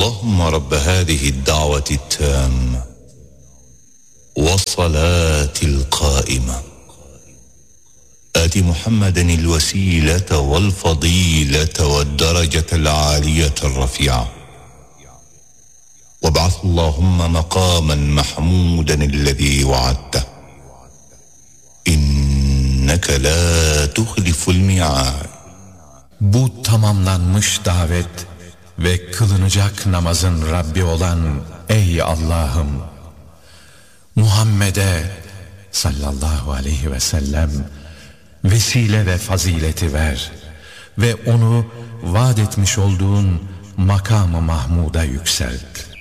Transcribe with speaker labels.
Speaker 1: اللهم رب هذه الدعوة التامة والصلاة القائمة آت محمدا الوسيلة والفضيلة والدرجة العالية الرفيعة وابعث اللهم مقاما محمودا الذي وعدته إنك لا تخلف الميعاد.
Speaker 2: Bu tamamlanmış davet ve kılınacak namazın Rabbi olan ey Allah'ım, Muhammed'e sallallahu aleyhi ve sellem vesile ve fazileti ver ve onu vaat etmiş olduğun makam-ı Mahmud'a yükselt.